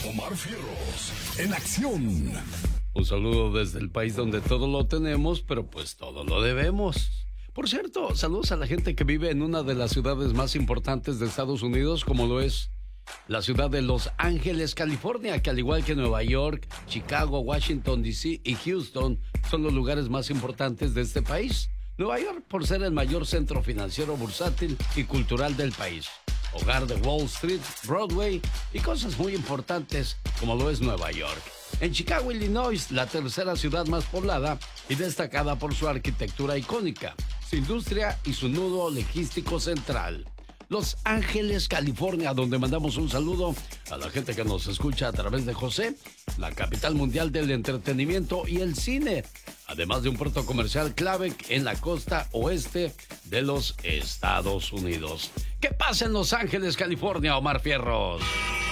Omar Fierros, en acción. Un saludo desde el país donde todo lo tenemos, pero pues todo lo debemos. Por cierto, saludos a la gente que vive en una de las ciudades más importantes de Estados Unidos, como lo es la ciudad de Los Ángeles, California, que al igual que Nueva York, Chicago, Washington, D.C. y Houston, son los lugares más importantes de este país. Nueva York por ser el mayor centro financiero, bursátil y cultural del país. Hogar de Wall Street, Broadway y cosas muy importantes como lo es Nueva York. En Chicago, Illinois, la tercera ciudad más poblada y destacada por su arquitectura icónica, su industria y su nudo logístico central. Los Ángeles, California, donde mandamos un saludo a la gente que nos escucha a través de José, la capital mundial del entretenimiento y el cine, además de un puerto comercial clave en la costa oeste de los Estados Unidos. ¿Qué pasa en Los Ángeles, California, Omar Fierros?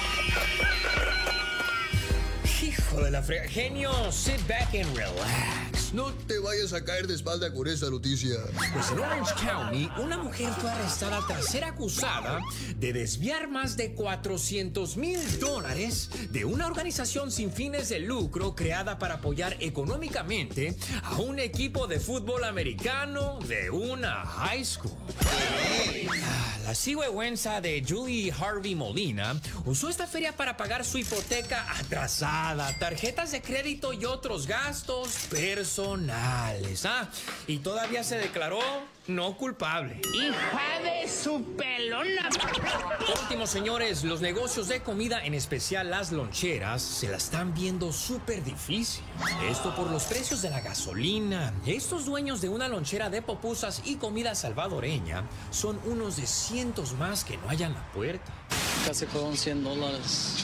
Hijo de la frega. Genio, sit back and relax. No te vayas a caer de espalda con esta noticia. Pues en Orange County, una mujer fue arrestada tras ser acusada de desviar más de $400,000 de una organización sin fines de lucro creada para apoyar económicamente a un equipo de fútbol americano de una high school. La cigüeña de Julie Harvey Molina usó esta feria para pagar su hipoteca atrasada, tarjetas de crédito y otros gastos personales. Y todavía se declaró no culpable. ¡Hija de su pelona! Por último, señores, los negocios de comida, en especial las loncheras, se la están viendo súper difícil. Esto por los precios de la gasolina. Estos dueños de una lonchera de pupusas y comida salvadoreña son unos de cientos más que no hallan la puerta. Casi fueron $100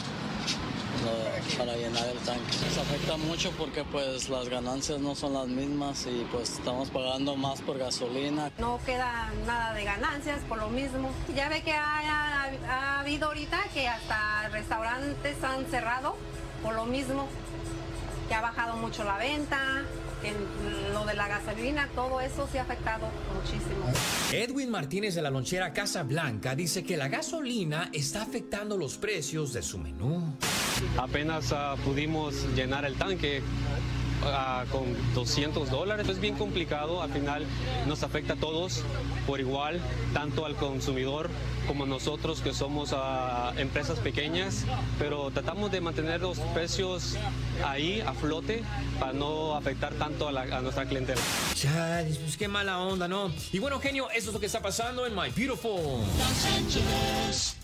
para llenar el tanque. Nos afecta mucho porque pues las ganancias no son las mismas y pues estamos pagando más por gasolina. No queda nada de ganancias por lo mismo. Ya ve que ha habido ahorita que hasta restaurantes han cerrado por lo mismo, que ha bajado mucho la venta, que lo de la gasolina, todo eso sí ha afectado muchísimo. Edwin Martínez de la lonchera Casa Blanca dice que la gasolina está afectando los precios de su menú. Apenas pudimos llenar el tanque con $200. Es bien complicado, al final nos afecta a todos por igual, tanto al consumidor como a nosotros que somos empresas pequeñas, pero tratamos de mantener los precios ahí a flote para no afectar tanto a nuestra clientela. Chale, pues qué mala onda, ¿no? Y bueno, genio, eso es lo que está pasando en My Beautiful Los Ángeles.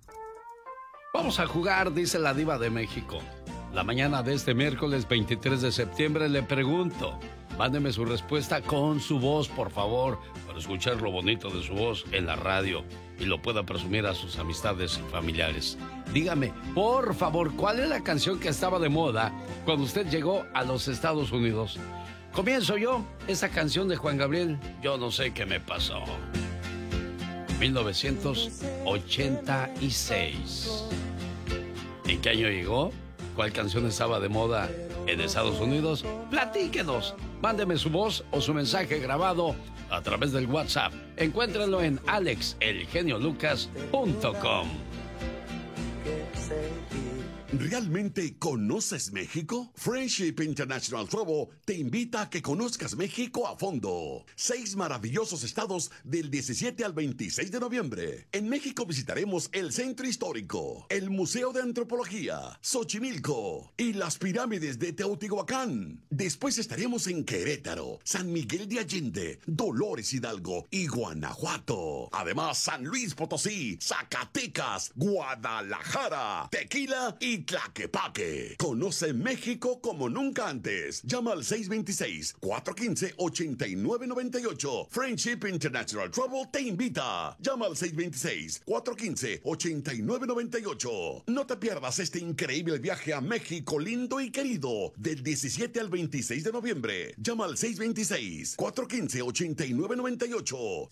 Vamos a jugar, dice la diva de México. La mañana de este miércoles 23 de septiembre le pregunto, mándeme su respuesta con su voz, por favor, para escuchar lo bonito de su voz en la radio y lo pueda presumir a sus amistades y familiares. Dígame, por favor, ¿cuál es la canción que estaba de moda cuando usted llegó a los Estados Unidos? Comienzo yo, esa canción de Juan Gabriel, Yo no sé qué me pasó. 1986. ¿En qué año llegó? ¿Cuál canción estaba de moda en Estados Unidos? Platíquenos. Mándeme su voz o su mensaje grabado a través del WhatsApp. Encuéntrenlo en alexelgeniolucas.com. ¿Realmente conoces México? Friendship International Travel te invita a que conozcas México a fondo. 6 maravillosos estados del 17 al 26 de noviembre. En México visitaremos el Centro Histórico, el Museo de Antropología, Xochimilco y las pirámides de Teotihuacán. Después estaremos en Querétaro, San Miguel de Allende, Dolores Hidalgo y Guanajuato. Además, San Luis Potosí, Zacatecas, Guadalajara, Tequila y Tlaquepaque. Conoce México como nunca antes. Llama al 626-415-8998. Friendship International Travel te invita. Llama al 626-415-8998. No te pierdas este increíble viaje a México lindo y querido del 17 al 26 de noviembre. Llama al 626-415-8998.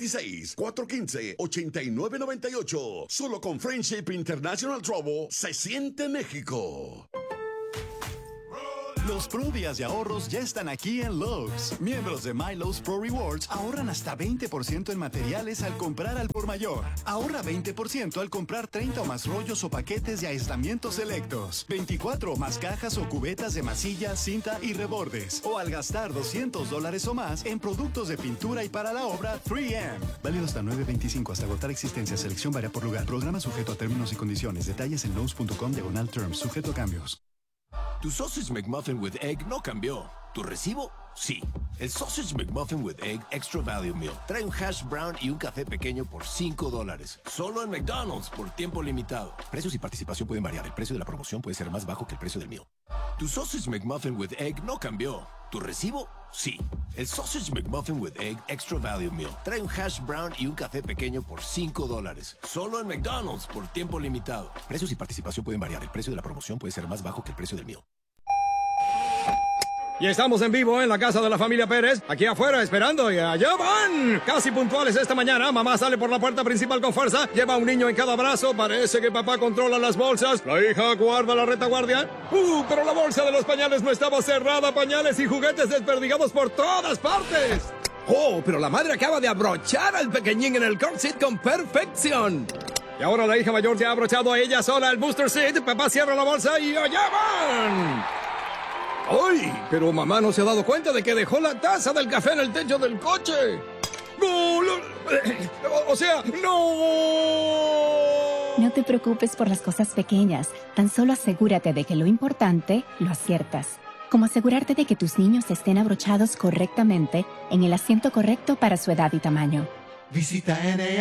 626-415-8998. Solo con Friendship International Travel se siente México. Los Pro Días de ahorros ya están aquí en Lowe's. Miembros de My Lowe's Pro Rewards ahorran hasta 20% en materiales al comprar al por mayor. Ahorra 20% al comprar 30 o más rollos o paquetes de aislamientos selectos, 24 o más cajas o cubetas de masilla, cinta y rebordes, o al gastar $200 o más en productos de pintura y para la obra 3M. Válido hasta 9/25 hasta agotar existencia. Selección varía por lugar. Programa sujeto a términos y condiciones. Detalles en Lowe's.com/terms. Sujeto a cambios. Tu Sausage McMuffin with Egg no cambió. ¿Tu recibo? Sí. El Sausage McMuffin with Egg Extra Value Meal trae un hash brown y un café pequeño por $5. Solo en McDonald's por tiempo limitado. Precios y participación pueden variar. El precio de la promoción puede ser más bajo que el precio del meal. Tu Sausage McMuffin with Egg no cambió. ¿Tu recibo? Sí. El Sausage McMuffin with Egg Extra Value Meal trae un hash brown y un café pequeño por $5. Solo en McDonald's por tiempo limitado. Precios y participación pueden variar. El precio de la promoción puede ser más bajo que el precio del meal. Y estamos en vivo en la casa de la familia Pérez, aquí afuera esperando, y allá van. Casi puntuales esta mañana, mamá sale por la puerta principal con fuerza, lleva a un niño en cada brazo, parece que papá controla las bolsas, la hija guarda la retaguardia. Pero la bolsa de los pañales no estaba cerrada, pañales y juguetes desperdigados por todas partes. Oh, pero la madre acaba de abrochar al pequeñín en el car seat con perfección. Y ahora la hija mayor se ha abrochado a ella sola el booster seat, papá cierra la bolsa y allá van. ¡Ay! Pero mamá no se ha dado cuenta de que dejó la taza del café en el techo del coche. ¡No! O sea, ¡no! No te preocupes por las cosas pequeñas. Tan solo asegúrate de que lo importante lo aciertas. Como asegurarte de que tus niños estén abrochados correctamente en el asiento correcto para su edad y tamaño. Visita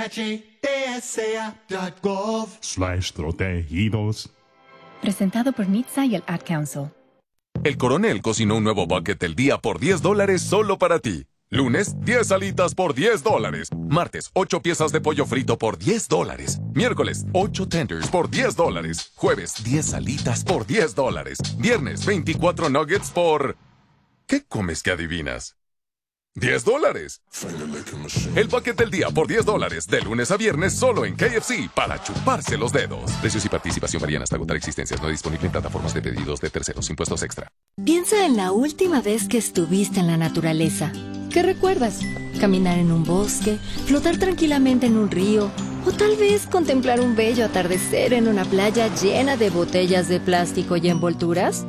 NHTSA.gov/protegidos. Presentado por NHTSA y el Ad Council. El Coronel cocinó un nuevo bucket del día por $10 solo para ti. Lunes, 10 alitas por $10. Martes, 8 piezas de pollo frito por $10. Miércoles, 8 tenders por $10. Jueves, 10 alitas por $10. Viernes, 24 nuggets por... ¿Qué comes que adivinas? $10. El bucket del día por $10, de lunes a viernes solo en KFC, para chuparse los dedos. Precios y participación varían hasta agotar existencias. No disponible en plataformas de pedidos de terceros. Impuestos extra. Piensa en la última vez que estuviste en la naturaleza. ¿Qué recuerdas? Caminar en un bosque, flotar tranquilamente en un río, o tal vez contemplar un bello atardecer en una playa llena de botellas de plástico y envolturas.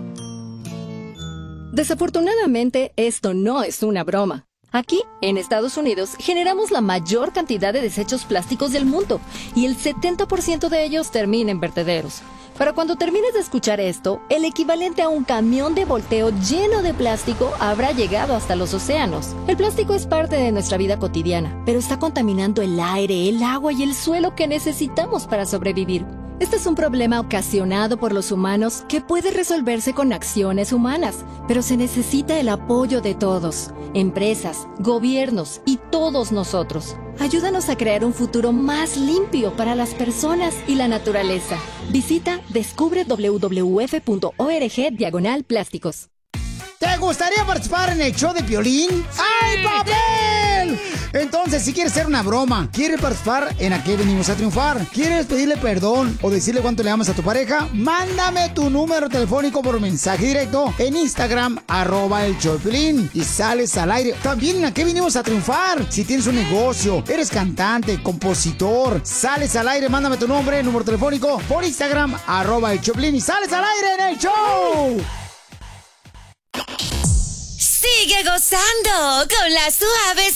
Desafortunadamente, esto no es una broma. Aquí, en Estados Unidos, generamos la mayor cantidad de desechos plásticos del mundo y el 70% de ellos termina en vertederos. Para cuando termines de escuchar esto, el equivalente a un camión de volteo lleno de plástico habrá llegado hasta los océanos. El plástico es parte de nuestra vida cotidiana, pero está contaminando el aire, el agua y el suelo que necesitamos para sobrevivir. Este es un problema ocasionado por los humanos que puede resolverse con acciones humanas, pero se necesita el apoyo de todos, empresas, gobiernos y todos nosotros. Ayúdanos a crear un futuro más limpio para las personas y la naturaleza. Visita descubre.wwf.org/plásticos. ¿Te gustaría participar en el show de Piolín? ¡Ay, papel! Entonces, si quieres hacer una broma, quieres participar en ¿A qué venimos a triunfar? ¿Quieres pedirle perdón o decirle cuánto le amas a tu pareja? Mándame tu número telefónico por mensaje directo en Instagram, @el show de Piolín, y sales al aire. También en ¿A qué venimos a triunfar? Si tienes un negocio, eres cantante, compositor, sales al aire, mándame tu nombre, número telefónico por Instagram, @el show de Piolín, y sales al aire en el show. Sigue gozando con las suaves